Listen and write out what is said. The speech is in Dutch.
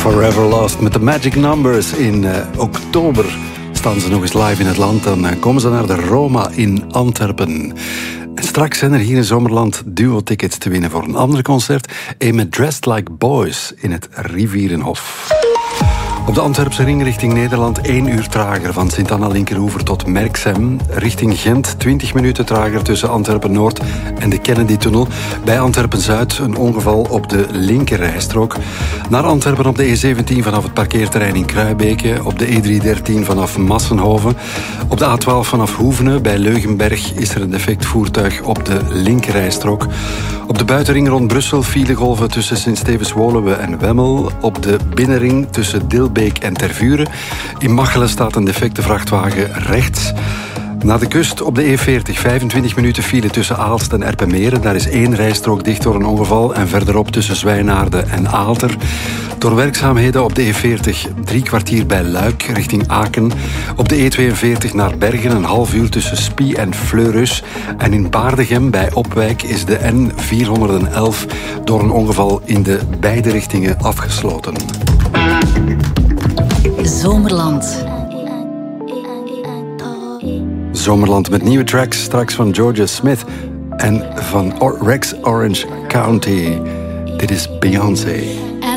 Forever Lost met de Magic Numbers. In oktober staan ze nog eens live in het land. Dan komen ze naar de Roma in Antwerpen. En straks zijn er hier in Zomerland duo-tickets te winnen voor een ander concert. Een met Dressed Like Boys in het Rivierenhof. Op de Antwerpse ring richting Nederland 1 uur trager van Sint-Anna-Linkeroever tot Merksem. Richting Gent 20 minuten trager tussen Antwerpen-Noord en de Kennedy-tunnel. Bij Antwerpen-Zuid een ongeval op de linkerrijstrook. Naar Antwerpen op de E17 vanaf het parkeerterrein in Kruibeke. Op de E313 vanaf Massenhoven. Op de A12 vanaf Hoevenen bij Leugenberg is er een defect voertuig op de linkerrijstrook. Op de buitenring rond Brussel filegolven tussen Sint-Stevens-Woluwe en Wemmel. Op de binnenring tussen Dilbeek en Tervuren. In Machelen staat een defecte vrachtwagen rechts. Naar de kust op de E40, 25 minuten file tussen Aalst en Erpenmeren. Daar is 1 rijstrook dicht door een ongeval. En verderop tussen Zwijnaarde en Aalter. Door werkzaamheden op de E40 3 kwartier bij Luik richting Aken. Op de E42 naar Bergen een half uur tussen Spie en Fleurus. En in Baardegem bij Opwijk is de N411 door een ongeval in de beide richtingen afgesloten. Zomerland. Zomerland met nieuwe tracks, straks van Georgia Smith en van Rex Orange County. Dit is Beyoncé.